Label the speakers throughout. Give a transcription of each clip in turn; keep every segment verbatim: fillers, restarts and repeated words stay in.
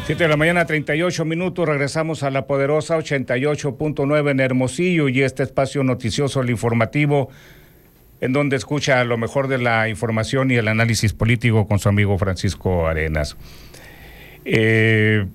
Speaker 1: Siete de la mañana, treinta y ocho minutos, regresamos a la poderosa ochenta y ocho punto nueve en Hermosillo y este espacio noticioso, el informativo, en donde escucha lo mejor de la información y el análisis político con su amigo Francisco Arenas. Eh,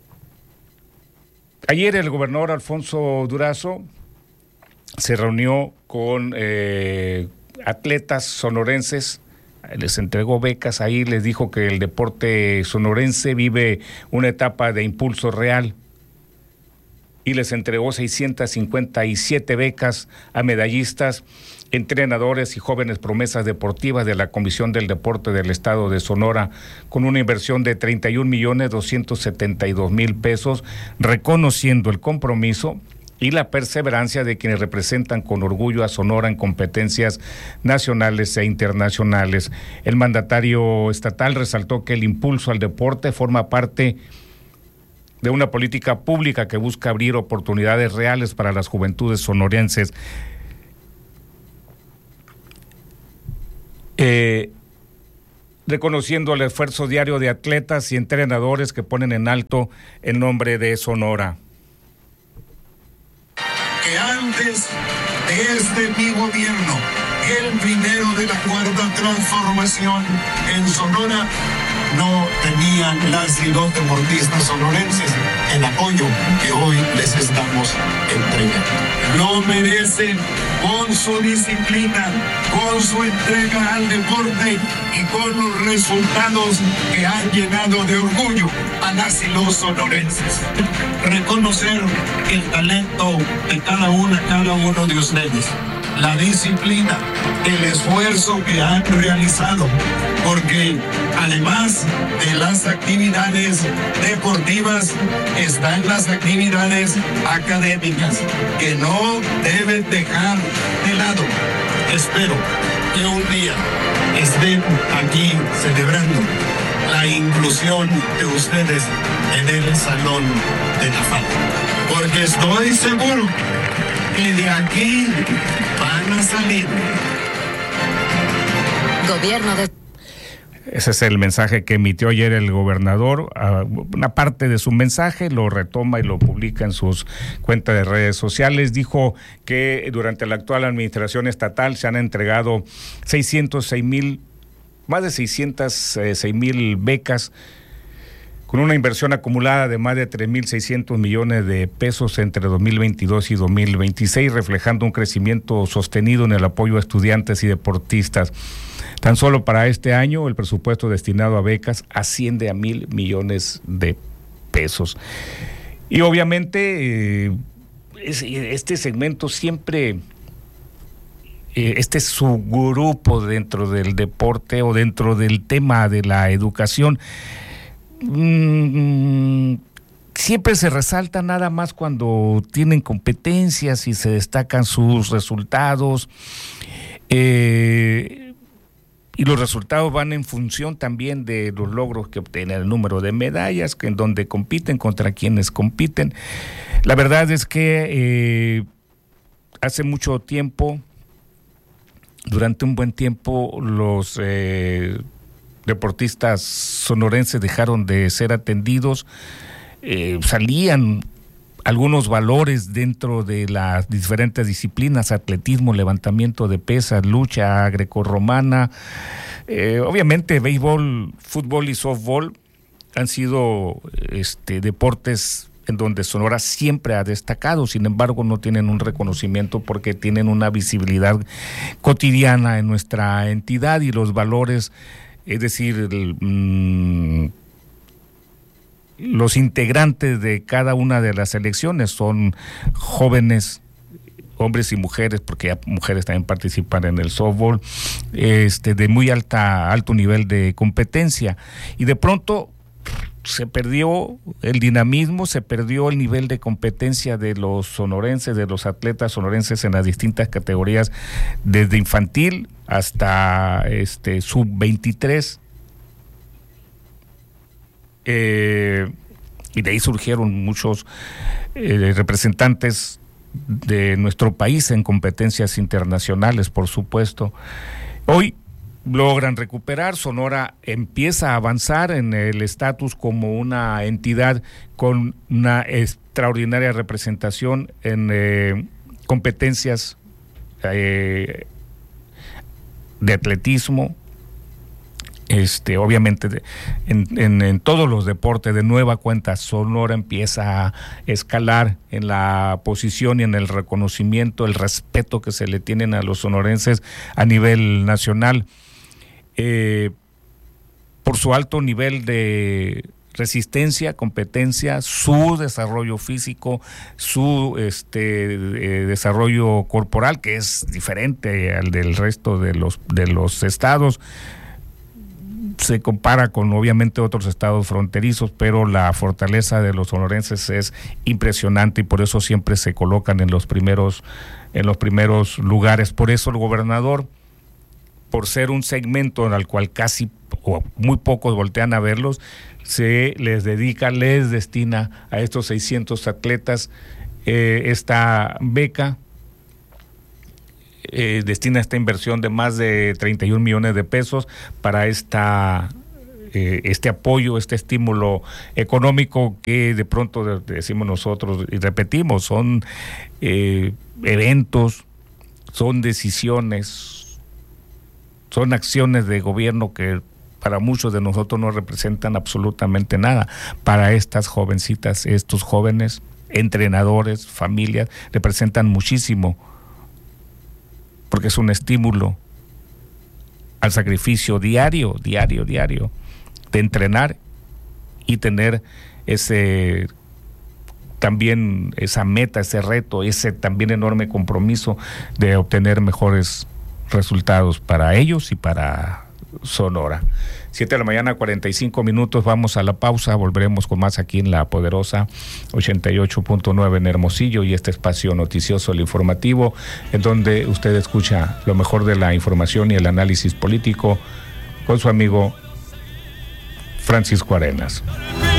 Speaker 1: ayer el gobernador Alfonso Durazo se reunió con eh, atletas sonorenses. Les entregó becas ahí, les dijo que el deporte sonorense vive una etapa de impulso real y les entregó seiscientas cincuenta y siete becas a medallistas, entrenadores y jóvenes promesas deportivas de la Comisión del Deporte del Estado de Sonora, con una inversión de treinta y un millones doscientos setenta y dos mil pesos, reconociendo el compromiso y la perseverancia de quienes representan con orgullo a Sonora en competencias nacionales e internacionales. El mandatario estatal resaltó que el impulso al deporte forma parte de una política pública que busca abrir oportunidades reales para las juventudes sonorenses. Eh, reconociendo el esfuerzo diario de atletas y entrenadores que ponen en alto el nombre de Sonora.
Speaker 2: Que antes de este mi gobierno, el primero de la cuarta transformación en Sonora, no tenían las y los deportistas sonorenses el apoyo que hoy les estamos entregando. Lo merecen con su disciplina, con su entrega al deporte y con los resultados que han llenado de orgullo a las y los sonorenses. Reconocer el talento de cada una, cada uno de ustedes, la disciplina, el esfuerzo que han realizado, porque además de las actividades deportivas están las actividades académicas que no deben dejar de lado. Espero que un día estén aquí celebrando la inclusión de ustedes en el Salón de la Fama, porque estoy seguro que de aquí van a salir.
Speaker 3: Gobierno de...
Speaker 1: Ese es el mensaje que emitió ayer el gobernador. Uh, una parte de su mensaje lo retoma y lo publica en sus cuentas de redes sociales. Dijo que durante la actual administración estatal se han entregado seiscientos seis mil, más de seiscientos seis mil becas, con una inversión acumulada de más de tres mil seiscientos millones de pesos entre dos mil veintidós y dos mil veintiséis, reflejando un crecimiento sostenido en el apoyo a estudiantes y deportistas. Tan solo para este año el presupuesto destinado a becas asciende a mil millones de pesos. Y obviamente eh, este segmento siempre, eh, este subgrupo dentro del deporte o dentro del tema de la educación, mmm, siempre se resalta nada más cuando tienen competencias y se destacan sus resultados. Eh, Y los resultados van en función también de los logros que obtienen, el número de medallas, que en donde compiten, contra quienes compiten. La verdad es que eh, hace mucho tiempo, durante un buen tiempo, los eh, deportistas sonorenses dejaron de ser atendidos. Eh, salían algunos valores dentro de las diferentes disciplinas: atletismo, levantamiento de pesas, lucha grecorromana, eh, obviamente béisbol, fútbol y softball han sido este, deportes en donde Sonora siempre ha destacado. Sin embargo, no tienen un reconocimiento porque tienen una visibilidad cotidiana en nuestra entidad y los valores, es decir, el, mmm, los integrantes de cada una de las selecciones son jóvenes, hombres y mujeres, porque ya mujeres también participan en el softball, este, de muy alta, alto nivel de competencia. Y de pronto se perdió el dinamismo, se perdió el nivel de competencia de los sonorenses, de los atletas sonorenses en las distintas categorías, desde infantil hasta este sub veintitrés. Eh, y de ahí surgieron muchos eh, representantes de nuestro país en competencias internacionales, por supuesto. Hoy logran recuperar. Sonora empieza a avanzar en el estatus como una entidad con una extraordinaria representación en eh, competencias eh, de atletismo, este, obviamente de, en, en, en todos los deportes. De nueva cuenta, Sonora empieza a escalar en la posición y en el reconocimiento, el respeto que se le tienen a los sonorenses a nivel nacional, eh, por su alto nivel de resistencia, competencia, su desarrollo físico, su este eh, desarrollo corporal, que es diferente al del resto de los de los estados. Se compara con obviamente otros estados fronterizos, pero la fortaleza de los sonorenses es impresionante y por eso siempre se colocan en los primeros en los primeros lugares. Por eso el gobernador, por ser un segmento al cual casi o muy pocos voltean a verlos, se les dedica, les destina a estos seiscientos atletas eh, esta beca. Eh, destina esta inversión de más de treinta y un millones de pesos para esta eh, este apoyo, este estímulo económico que de pronto decimos nosotros y repetimos, son eh, eventos, son decisiones, son acciones de gobierno que para muchos de nosotros no representan absolutamente nada. Para estas jovencitas, estos jóvenes, entrenadores, familias, representan muchísimo, porque es un estímulo al sacrificio diario, diario, diario, de entrenar y tener ese también esa meta, ese reto, ese también enorme compromiso de obtener mejores resultados para ellos y para Sonora. Siete de la mañana, cuarenta y cinco minutos, vamos a la pausa, volveremos con más aquí en la poderosa ochenta y ocho punto nueve en Hermosillo y este espacio noticioso, el informativo, en donde usted escucha lo mejor de la información y el análisis político con su amigo Francisco Arenas.